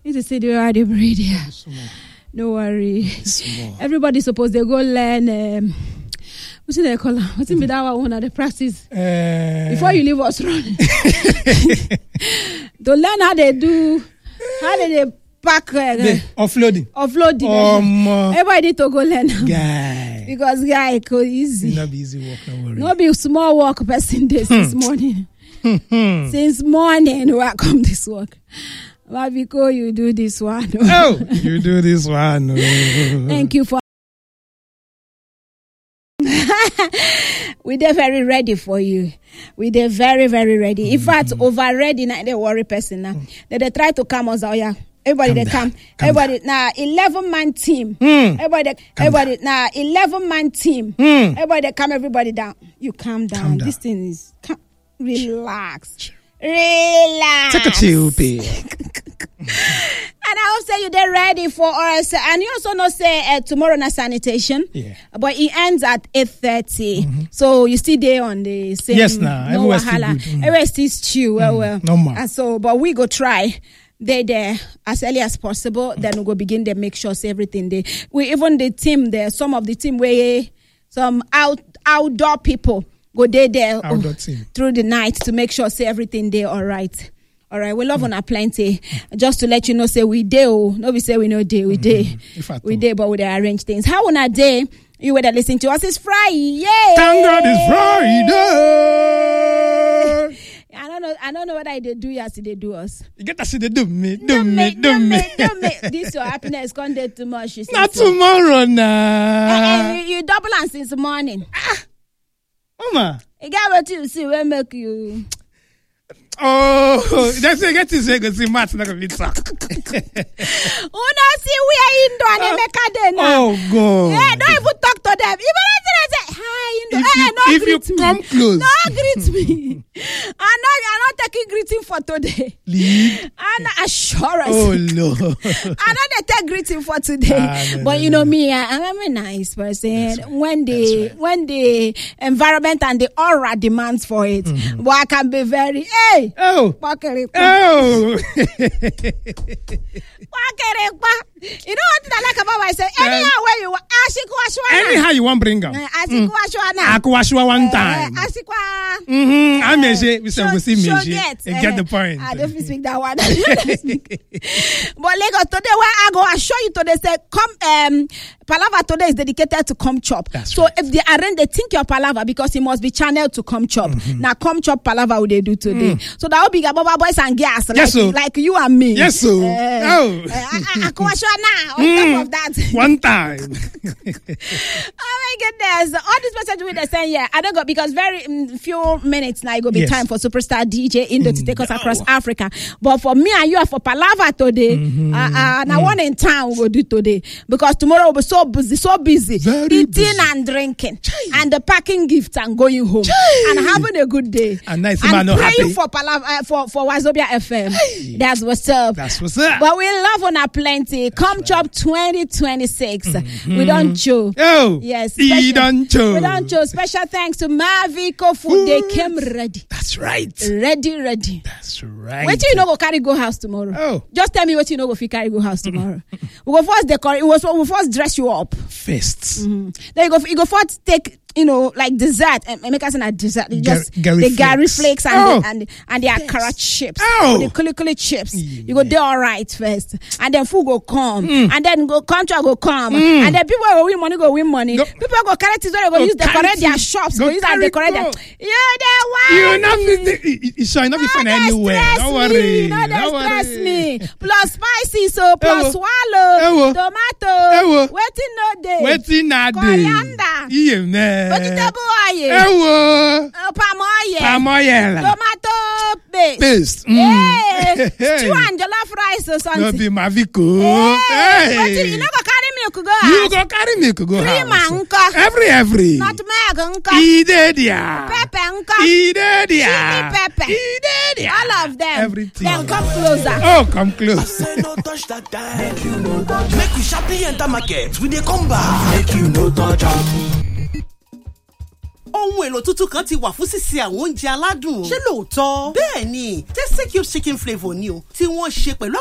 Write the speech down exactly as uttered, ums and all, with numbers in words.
It's a city where they breed here. No worry. Everybody's supposed to go learn. Um, what's in the color? What's in the that one at the practice? Uh, Before you leave us running. To learn how they do, how they pack. Uh, the offloading. Offloading. Um, Everybody need to go learn. Guy. Because guy, it's easy. It's not be easy work, no worry. Not be small work person this this morning. Since morning, welcome this work. Wabiko, you do this one. Oh, you do this one. Oh. Thank you for. We're very ready for you. We're very, very ready. Mm-hmm. In fact, over ready, now they worry person now. They, they try to come us out. Yeah. Everybody they come. come everybody now nah, eleven man team. Mm. Everybody come everybody now nah, eleven man team. Mm. Everybody they come everybody down. You calm down. Calm down. This thing is calm. Relax. Relax. Take a chill pill. And I will say you they're ready for us. And you also know say uh, tomorrow na sanitation. Yeah. But it ends at eight thirty. Mm-hmm. So you still there on the same. Yes, now. Nah. No wahala. Mm. Everywhere still chill. Well, well. No more. And so, but we go try. They there as early as possible. Then we go begin to make sure say everything there. We even the team there. Some of the team where some out outdoor people go there there outdoor team through the night to make sure say everything there all right. All right, we love mm. on our plenty. Mm. Just to let you know, say we day. Oh, no, we say we no day. We day. Mm-hmm. We day, but we dey arrange things. How on a day you were listening to us? It's Friday. Yay! Thank God it's Friday. I don't know. I don't know what I did do yesterday. Do us. You get to see the do me, do me, do me, do me. This your happiness can't do too much. Not so. Tomorrow now. Nah. You, you double and since morning. Ah, Mama. You got what you see. We make you. Oh, that's a get to say go see Matt not gonna be talk. Oh no, see we are in do and make a day now. Oh God. Yeah, don't even talk to them. Even if I say hi, Indo. If eh, you, no if greet you me. come close, no greet me. I'm not. I'm not taking greeting for today. Leave. And assurance. Oh no. I'm not take greeting for today. Ah, no, but no, you know no. me, I'm, I'm a nice person. Right. When the right. when the environment and the aura demands for it, mm-hmm. but I can be very hey. Oh. Oh. You know what I like about myself? Anyhow where you want, anyhow you want bring them. Akwashwa one time. Mm-hmm. I measure. We say we see measure. Get the point. I don't speak that one. But Lagos today, where I go, I show you today. Say come. Um, Palava today is dedicated to come chop. That's so right. If they arrange, they think your palava because it must be channeled to come chop. Mm-hmm. Now come chop palava what they do today. Mm. So that will be Baba boys and girls like, yes, like you and me. Yes, sir. Uh, oh. Uh, I, I, I now on mm. top of that. One time. Oh my goodness! All this message with the saying, yeah, I don't go because very um, few minutes now it will be yes. time for superstar D J Indo to take us no. across Africa. But for me and you are for palava today. Mm-hmm. Uh, uh, and I mm. want in town we will do today because tomorrow we'll be so busy, so busy, very eating busy. And drinking, Chai. And the packing gifts and going home Chai. And having a good day. And nice and man, praying happy. for palava uh, for for Wazobia F M. Hey. That's what's up. That's what's up. But we love on our plenty. That's Come right. Chop twenty twenty-six. Mm-hmm. We don't show. Oh, yes, we don't show. We don't show. Special thanks to Mavico Food. They came ready. That's right. Ready, ready. That's right. What you know go carry go house tomorrow? Oh, just tell me what you know go fi carry go house tomorrow. We go first decorate. We go we first dress you up. First. Mm-hmm. Then you go. You go first take. You know, like dessert. And make us a dessert. You just Gar- the flakes. Gary flakes and oh. the, and and the Akara chips. Oh. The kuli kuli chips. Yeah. You go there all right first, and then food go come, mm. and then go contract go come, mm. and then people go win money go win money. Go. People go carry it where they go, go use decorate their shops, go, go use and decorate them. Yeah, they want. You not you shall not be found anywhere. Don't worry. No, they stress worry. me. Plus spicy, so plus swallow, tomato, waiting no day, waiting no day, coriander, yeah, man. vegetable oil, uh, palm oil, palm oil, tomato paste, paste. Mm. Hey, stew and jollof rice or something. No be Mavico. Hey, hey. You know go carry milk go house. You go carry milk go house. Cream unka. Every every. Nutmeg unka. Ide dia. Pepper unka. Ide dia. Chili pepper. Ide dia. All of them. Everything. Then come closer. Oh, come close. I say no touch that time. Make you no touch. Make we sharply enter market. We dey come back. Make you no touch am. Ohun èlò tuntun kan ti wà fún sísè àwọn oúnjẹ aládùn. Ṣé lóòótọ́? Bẹ́ẹ̀ ni, Tasty Cube chicken flavour ni o, tí wọ́n ṣe pẹ̀lú